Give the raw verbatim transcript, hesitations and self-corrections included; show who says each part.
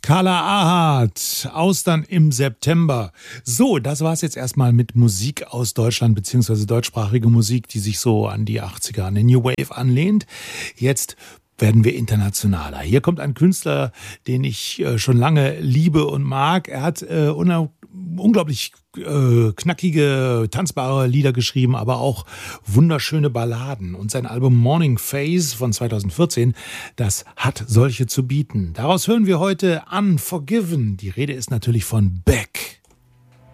Speaker 1: Kala Ahad, Austern im September. So, das war's jetzt erstmal mit Musik aus Deutschland, beziehungsweise deutschsprachige Musik, die sich so an die achtziger, an den New Wave anlehnt. Jetzt werden wir internationaler. Hier kommt ein Künstler, den ich äh, schon lange liebe und mag. Er hat äh, una- unglaublich äh, knackige, tanzbare Lieder geschrieben, aber auch wunderschöne Balladen. Und sein Album Morning Phase von zweitausendvierzehn, das hat solche zu bieten. Daraus hören wir heute Unforgiven. Die Rede ist natürlich von Beck.